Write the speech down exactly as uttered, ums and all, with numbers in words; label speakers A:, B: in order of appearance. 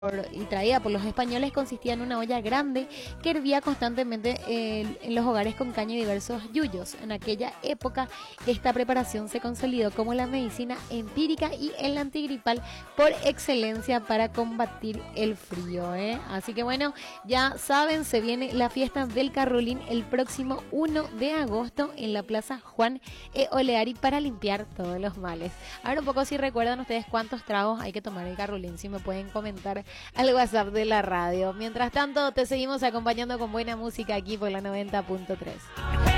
A: y traída por los españoles consistía en una olla grande que hervía constantemente eh, en los hogares con caña y diversos yuyos. En aquella época esta preparación se consolidó como la medicina empírica y el antigripal por excelencia para combatir el frío, ¿eh? Así que bueno, ya saben, se viene la fiesta del Carrolín el próximo uno de agosto en la Plaza Juan E. Oleari para limpiar todos los males. Ahora un poco si recuerdan ustedes cuántos tragos hay que tomar el Carrolín, si me pueden comentar al WhatsApp de la radio. Mientras tanto, te seguimos acompañando con buena música aquí por la noventa punto tres.